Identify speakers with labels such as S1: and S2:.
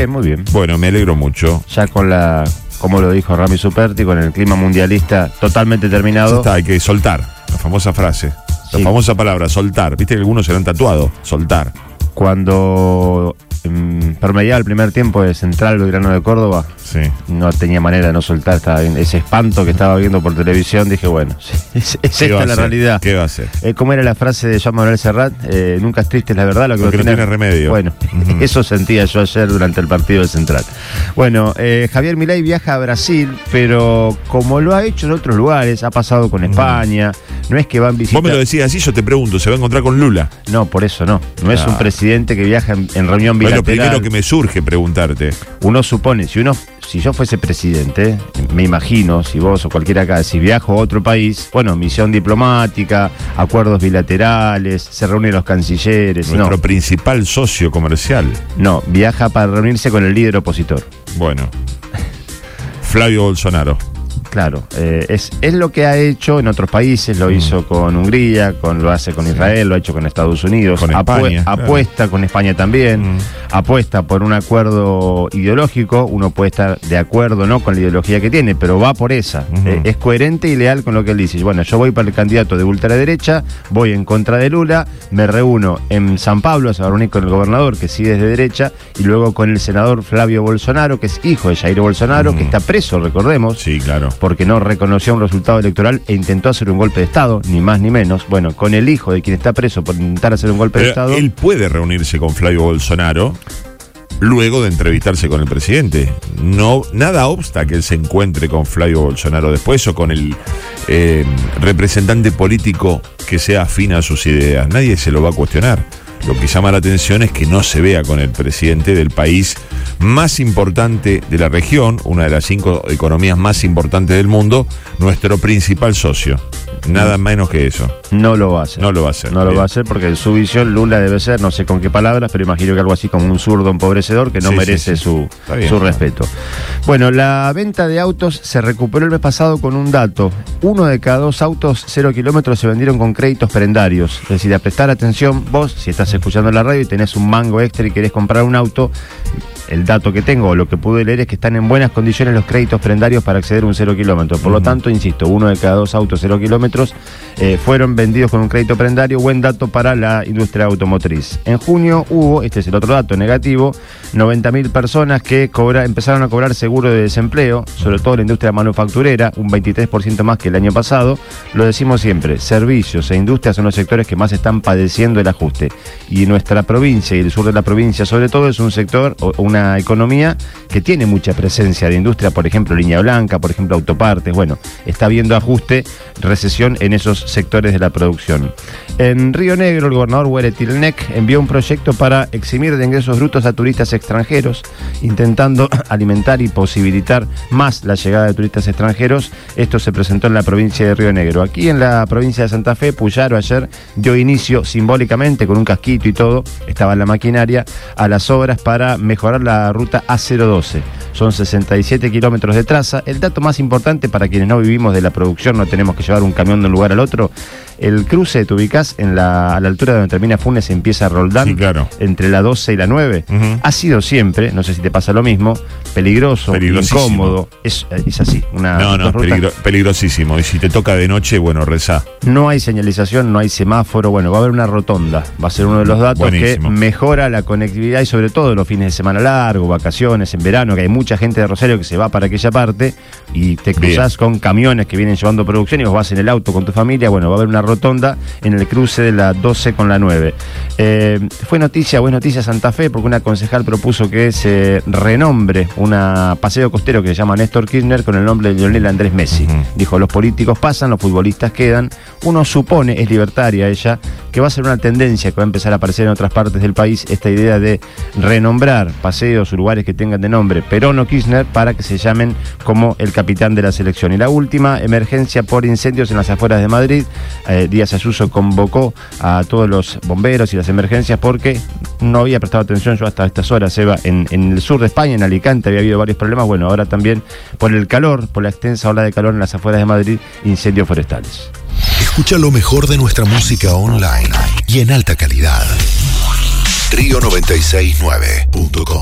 S1: Muy bien.
S2: Bueno, me alegro mucho.
S1: Ya con como lo dijo Rami Superti, con el clima mundialista totalmente terminado.
S2: Ya está, hay que soltar. La famosa frase. La famosa palabra, soltar. Viste que algunos se lo han tatuado. Soltar.
S1: Cuando promediaba el primer tiempo de Central Belgrano de Córdoba, no tenía manera de no soltar ese espanto que estaba viendo por televisión. Dije, bueno, es esta la realidad.
S2: ¿Qué va a hacer?
S1: ¿Cómo era la frase de Jean Manuel Serrat? Nunca es triste, es la verdad, lo que no tiene remedio. Bueno, eso sentía yo ayer durante el partido de Central. Bueno, Javier Milei viaja a Brasil, pero como lo ha hecho en otros lugares, ha pasado con España, no es que va a visitar...
S2: Vos me lo decías así, yo te pregunto, ¿se va a encontrar con Lula?
S1: No, por eso no. No es un presidente que viaja en reunión bilateral.
S2: Es lo primero que me surge preguntarte.
S1: Uno supone, si yo fuese presidente, me imagino, si vos o cualquiera acá, si viajo a otro país, bueno, misión diplomática, acuerdos bilaterales, se reúnen los cancilleres.
S2: Nuestro principal socio comercial.
S1: No, viaja para reunirse con el líder opositor.
S2: Bueno, Flavio Bolsonaro.
S1: Claro, es lo que ha hecho en otros países, lo hizo con Hungría, lo hace con Israel, lo ha hecho con Estados Unidos,
S2: con España,
S1: apuesta con España también, apuesta por un acuerdo ideológico. Uno puede estar de acuerdo no con la ideología que tiene, pero va por esa, es coherente y leal con lo que él dice. Bueno, yo voy para el candidato de ultraderecha, voy en contra de Lula, me reúno en San Pablo, se va a reunir con el gobernador que sí es de derecha, y luego con el senador Flavio Bolsonaro, que es hijo de Jair Bolsonaro, que está preso, recordemos.
S2: Sí, claro.
S1: Porque no reconoció un resultado electoral e intentó hacer un golpe de Estado, ni más ni menos. Bueno, con el hijo de quien está preso por intentar hacer un golpe de Estado.
S2: Él puede reunirse con Flavio Bolsonaro luego de entrevistarse con el presidente. No, nada obsta que él se encuentre con Flavio Bolsonaro después o con el representante político que sea afín a sus ideas. Nadie se lo va a cuestionar. Lo que llama la atención es que no se vea con el presidente del país más importante de la región, una de las 5 economías más importantes del mundo, nuestro principal socio. Nada menos que eso.
S1: No lo va a hacer.
S2: No lo va a hacer.
S1: No lo va a hacer porque en su visión Lula debe ser, no sé con qué palabras, pero imagino que algo así como un zurdo empobrecedor que no merece su respeto. Bueno, la venta de autos se recuperó el mes pasado con un dato. 1 de cada 2 autos 0 kilómetros se vendieron con créditos prendarios. Es decir, a prestar atención, vos, si estás escuchando la radio y tenés un mango extra y querés comprar un auto, el dato que tengo, o lo que pude leer, es que están en buenas condiciones los créditos prendarios para acceder a un 0 kilómetro. Por lo tanto, insisto, 1 de cada 2 autos 0 kilómetros fueron vendidos con un crédito prendario. Buen dato para la industria automotriz. En junio hubo, este es el otro dato negativo, 90.000 personas que empezaron a cobrar seguro de desempleo, sobre todo la industria manufacturera, un 23% más que el año pasado. Lo decimos siempre, servicios e industrias son los sectores que más están padeciendo el ajuste. Y nuestra provincia y el sur de la provincia sobre todo es un sector o una economía que tiene mucha presencia de industria, por ejemplo línea blanca, por ejemplo autopartes. Bueno, está habiendo ajuste, recesión en esos sectores de la producción. En Río Negro, el gobernador Hueretilnec envió un proyecto para eximir de ingresos brutos a turistas extranjeros, intentando alimentar y posibilitar más la llegada de turistas extranjeros. Esto se presentó en la provincia de Río Negro. Aquí en la provincia de Santa Fe, Puyaro ayer dio inicio simbólicamente, con un casquito y todo, estaba en la maquinaria, a las obras para mejorar la ruta A012. Son 67 kilómetros de traza. El dato más importante para quienes no vivimos de la producción, no tenemos que llevar un camión de un lugar al otro, el cruce, te ubicás a la altura de donde termina Funes, empieza Roldán,
S2: sí, claro,
S1: entre la 12 y la 9. Ha sido siempre, no sé si te pasa lo mismo, peligroso, incómodo. Es así.
S2: Peligrosísimo. Y si te toca de noche, bueno, rezá.
S1: No hay señalización, no hay semáforo. Bueno, va a haber una rotonda. Va a ser uno de los datos que mejora la conectividad y sobre todo los fines de semana largos, vacaciones, en verano, que hay mucha gente de Rosario que se va para aquella parte y te cruzás con camiones que vienen llevando producción y vos vas en el auto con tu familia. Bueno, va a haber una rotonda en el cruce de la 12 con la 9. Fue noticia Santa Fe, porque una concejal propuso que se renombre un paseo costero que se llama Néstor Kirchner con el nombre de Lionel Andrés Messi. Dijo, los políticos pasan, los futbolistas quedan. Uno supone, es libertaria ella, que va a ser una tendencia que va a empezar a aparecer en otras partes del país, esta idea de renombrar paseos o lugares que tengan de nombre Perón o Kirchner para que se llamen como el capitán de la selección. Y la última, emergencia por incendios en las afueras de Madrid. Díaz Ayuso convocó a todos los bomberos y las emergencias porque no había prestado atención yo hasta estas horas, Eva, en el sur de España, en Alicante, había habido varios problemas. Bueno, ahora también por el calor, por la extensa ola de calor en las afueras de Madrid, incendios forestales.
S3: Escucha lo mejor de nuestra música online y en alta calidad. Rio969.com